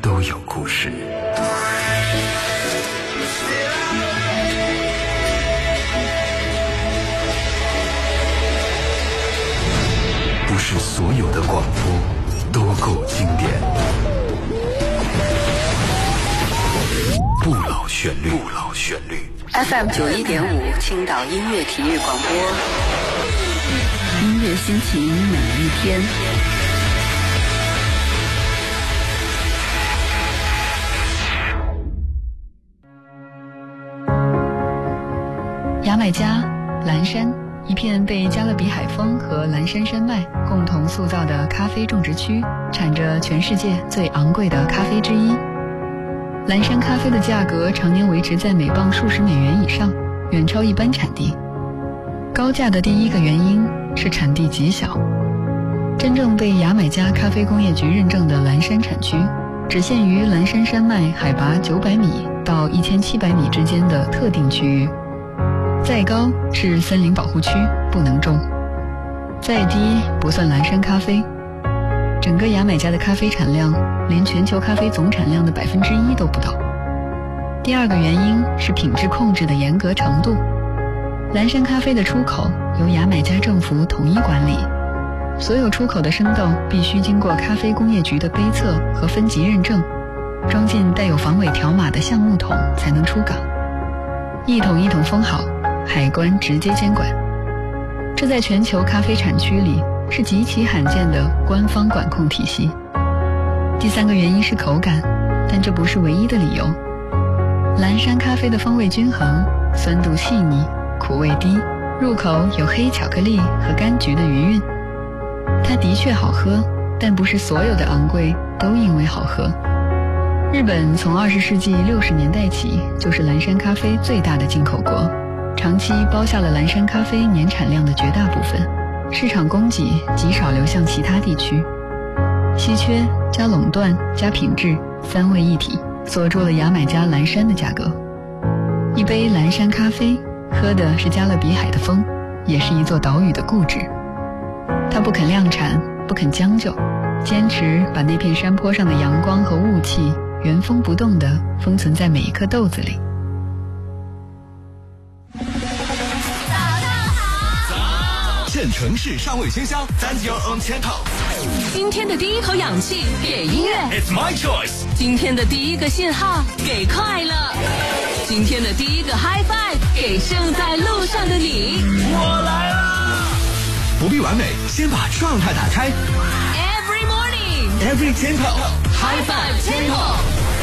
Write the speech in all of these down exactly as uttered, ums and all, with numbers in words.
都有故事。不是所有的广播都够经典。不老旋律，不老旋律。 F M 九一点五，青岛音乐体育广播，音乐心情每一天。牙买加蓝山，一片被加勒比海风和蓝山山脉共同塑造的咖啡种植区，产着全世界最昂贵的咖啡之一。蓝山咖啡的价格常年维持在每磅数十美元以上，远超一般产地。高价的第一个原因是产地极小。真正被牙买加咖啡工业局认证的蓝山产区，只限于蓝山山脉海拔九百米到一千七百米之间的特定区域。再高是森林保护区，不能种；再低不算蓝山咖啡。整个牙买加的咖啡产量连全球咖啡总产量的百分之一都不到。第二个原因是品质控制的严格程度。蓝山咖啡的出口由牙买加政府统一管理，所有出口的生豆必须经过咖啡工业局的杯测和分级认证，装进带有防伪条码的橡木桶才能出港。一桶一桶封好，海关直接监管。这在全球咖啡产区里是极其罕见的官方管控体系。第三个原因是口感，但这不是唯一的理由。蓝山咖啡的风味均衡，酸度细腻，苦味低，入口有黑巧克力和柑橘的余韵。它的确好喝，但不是所有的昂贵都因为好喝。日本从二十世纪六十年代起就是蓝山咖啡最大的进口国，长期包下了蓝山咖啡年产量的绝大部分，市场供给极少流向其他地区。稀缺加垄断加品质三位一体，锁住了牙买加蓝山的价格。一杯蓝山咖啡喝的是加勒比海的风，也是一座岛屿的固执。它不肯量产，不肯将就，坚持把那片山坡上的阳光和雾气原封不动地封存在每一颗豆子里。 现城市上位喧嚣 ，Find your own tempo。 今天的第一口氧气给音乐 ，It's my choice。 今天的第一个信号给快乐，今天的第一个 high five 给正在路上的你。 我来啦！不必完美，先把状态打开。 Every morning, every tempo, high five tempo。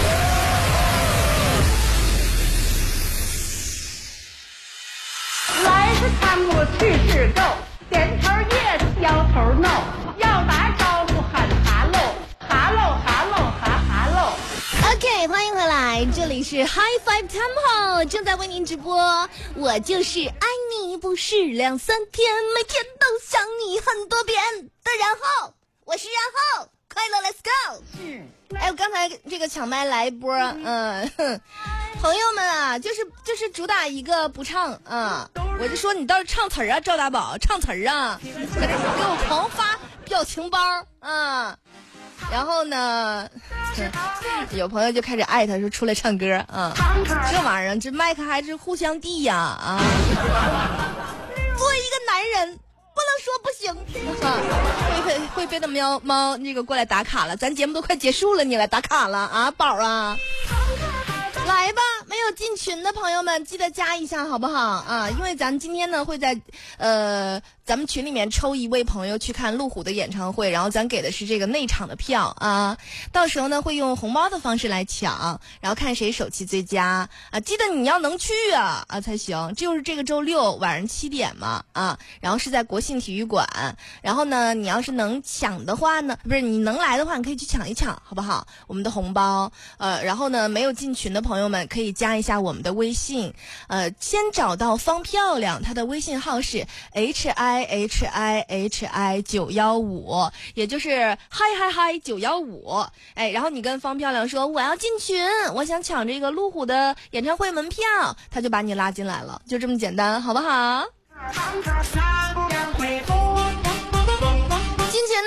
来是看我去是够。点头 yes， 摇头 no， 要打招呼喊 hello， hello hello 喊 hello。 OK， 欢迎回来，这里是 High Five Tempo， 正在为您直播。我就是爱你不是两三天，每天都想你很多遍的然后，我是然后，快乐 Let's go。嗯，哎，我刚才这个抢麦来一波，嗯，哼朋友们啊，就是就是主打一个不唱啊。我就说你倒是唱词儿啊，赵大宝唱词儿啊，给我狂发表情包啊。然后呢，有朋友就开始艾特说出来唱歌啊，这玩意儿这麦克还是互相递呀啊。作为一个男人，不能说不行啊，会会会被的喵猫那个过来打卡了，咱节目都快结束了，你来打卡了啊，宝啊。来吧，没有进群的朋友们记得加一下好不好啊？因为咱今天呢会在呃咱们群里面抽一位朋友去看路虎的演唱会，然后咱给的是这个内场的票啊，到时候呢会用红包的方式来抢，然后看谁手气最佳啊，记得你要能去啊啊才行，就是这个周六晚上七点嘛啊，然后是在国信体育馆，然后呢你要是能抢的话呢，不是你能来的话，你可以去抢一抢好不好？我们的红包，呃，然后呢没有进群的朋友们可以加一下我们的微信，呃，先找到方漂亮，她的微信号是 H I H I H I 九一五，也就是嗨嗨嗨九一五，哎，然后你跟方漂亮说我要进群，我想抢这个路虎的演唱会门票，他就把你拉进来了，就这么简单，好不好？进群呢也可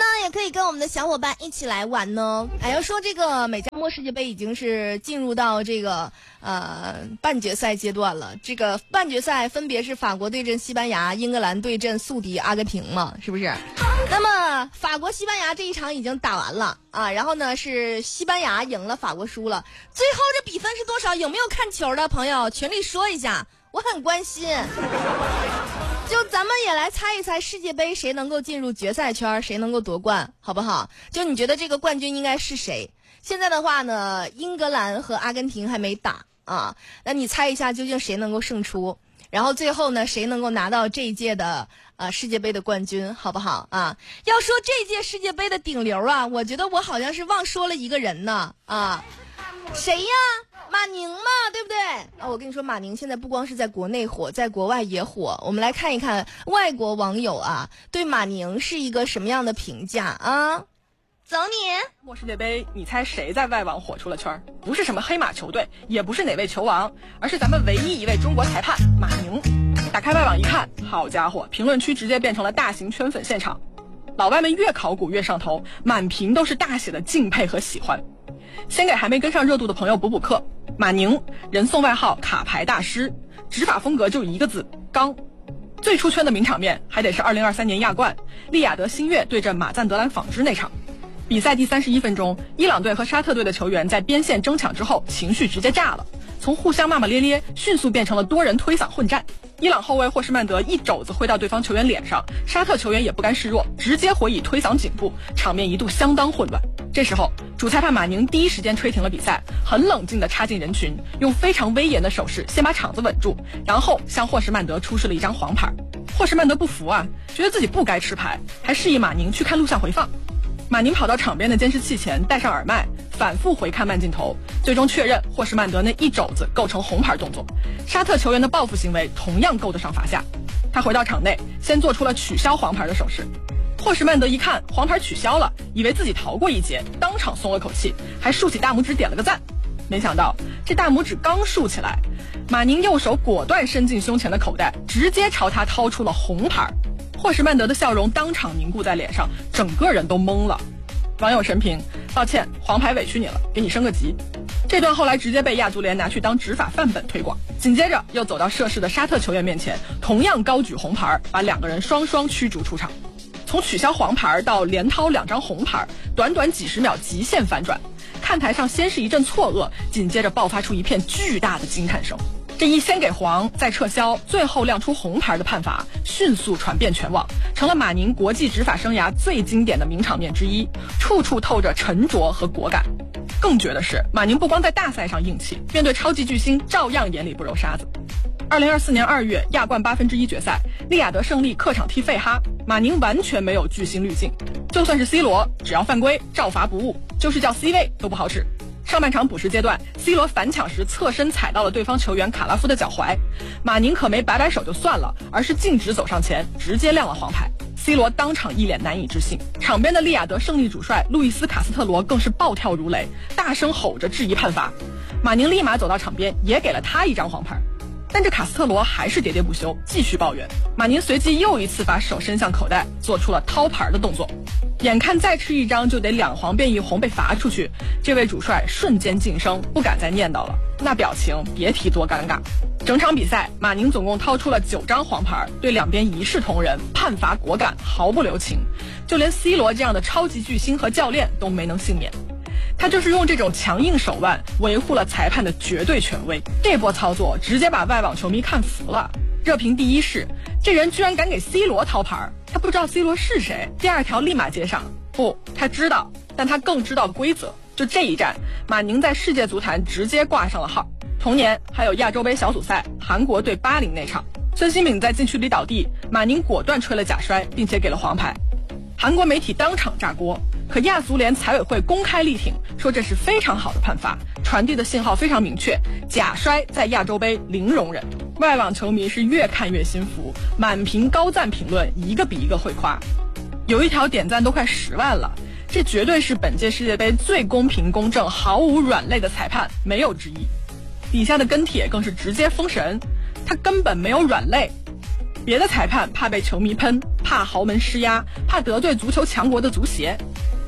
以跟我们的小伙伴一起来玩呢？哎，要说这个美加墨世界杯已经是进入到这个呃半决赛阶段了。这个半决赛分别是法国对阵西班牙，英格兰对阵宿敌阿根廷嘛，是不是？那么法国西班牙这一场已经打完了啊，然后呢是西班牙赢了，法国输了。最后这比分是多少？有没有看球的朋友群里说一下，我很关心。就咱们也来猜一猜世界杯谁能够进入决赛圈，谁能够夺冠，好不好？就你觉得这个冠军应该是谁？现在的话呢，英格兰和阿根廷还没打啊，那你猜一下究竟谁能够胜出？然后最后呢，谁能够拿到这一届的呃世界杯的冠军，好不好啊？要说这届世界杯的顶流啊，我觉得我好像是忘说了一个人呢啊，谁呀？马宁嘛，对不对啊？我跟你说，马宁现在不光是在国内火，在国外也火。我们来看一看外国网友啊对马宁是一个什么样的评价啊？走你！ 墨世界杯，你猜谁在外网火出了圈？不是什么黑马球队，也不是哪位球王，而是咱们唯一一位中国裁判马宁。打开外网一看，好家伙，评论区直接变成了大型圈粉现场。老外们越考古越上头，满屏都是大写的敬佩和喜欢。先给还没跟上热度的朋友补补课，马宁人送外号卡牌大师，执法风格就一个字，刚。最出圈的名场面还得是二零二三年亚冠利雅得新月对阵马赞德兰纺织那场。比赛第三十一分钟，伊朗队和沙特队的球员在边线争抢之后，情绪直接炸了，从互相骂骂咧咧迅速变成了多人推搡混战。伊朗后卫霍什曼德一肘子挥到对方球员脸上，沙特球员也不甘示弱，直接回以推搡颈部，场面一度相当混乱。这时候主裁判马宁第一时间吹停了比赛，很冷静地插进人群，用非常威严的手势先把场子稳住，然后向霍什曼德出示了一张黄牌。霍什曼德不服啊，觉得自己不该吃牌，还示意马宁去看录像回放。马宁跑到场边的监视器前，戴上耳麦，反复回看慢镜头，最终确认霍什曼德那一肘子构成红牌动作。沙特球员的报复行为同样够得上罚下。他回到场内，先做出了取消黄牌的手势。霍什曼德一看黄牌取消了，以为自己逃过一劫，当场松了口气，还竖起大拇指点了个赞。没想到这大拇指刚竖起来，马宁右手果断伸进胸前的口袋，直接朝他掏出了红牌。霍什曼德的笑容当场凝固在脸上，整个人都懵了。网友神评：抱歉，黄牌委屈你了，给你升个级。这段后来直接被亚足联拿去当执法范本推广。紧接着又走到涉事的沙特球员面前，同样高举红牌，把两个人双双驱逐出场。从取消黄牌到连掏两张红牌，短短几十秒极限反转。看台上先是一阵错愕，紧接着爆发出一片巨大的惊叹声。这一先给黄再撤销，最后亮出红牌的判罚迅速传遍全网，成了马宁国际执法生涯最经典的名场面之一，处处透着沉着和果敢。更绝的是，马宁不光在大赛上硬气，面对超级巨星照样眼里不揉沙子。二零二四年二月亚冠八分之一决赛，利雅得胜利客场踢费哈，马宁完全没有巨星滤镜，就算是 C 罗，只要犯规照罚不误，就是叫 C 位都不好使。上半场补时阶段 ，C 罗反抢时侧身踩到了对方球员卡拉夫的脚踝，马宁可没摆摆手就算了，而是径直走上前，直接亮了黄牌。C 罗当场一脸难以置信，场边的利雅得胜利主帅路易斯卡斯特罗更是暴跳如雷，大声吼着质疑判罚。马宁立马走到场边，也给了他一张黄牌。但这卡斯特罗还是喋喋不休，继续抱怨。马宁随即又一次把手伸向口袋，做出了掏牌的动作。眼看再吃一张就得两黄变一红被罚出去，这位主帅瞬间晋升，不敢再念叨了，那表情别提多尴尬。整场比赛，马宁总共掏出了九张黄牌，对两边一视同仁，判罚果敢，毫不留情，就连 C 罗这样的超级巨星和教练都没能幸免。他就是用这种强硬手腕维护了裁判的绝对权威，这波操作直接把外网球迷看服了。热评第一是，这人居然敢给 C 罗掏牌，他不知道 C 罗是谁。第二条立马接上，不，他知道，但他更知道规则。就这一战，马宁在世界足坛直接挂上了号。同年还有亚洲杯小组赛韩国对巴林那场，孙兴敏在禁区里倒地，马宁果断吹了假摔，并且给了黄牌。韩国媒体当场炸锅，可亚足联财委会公开力挺，说这是非常好的判罚，传递的信号非常明确，假摔在亚洲杯零容忍。外网球迷是越看越心服，满屏高赞评论，一个比一个会夸，有一条点赞都快十万了。这绝对是本届世界杯最公平公正、毫无软肋的裁判，没有之一。底下的跟帖更是直接封神，他根本没有软肋。别的裁判怕被球迷喷，怕豪门施压，怕得罪足球强国的足协，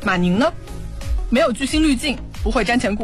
马宁呢，没有巨星滤镜，不会瞻前顾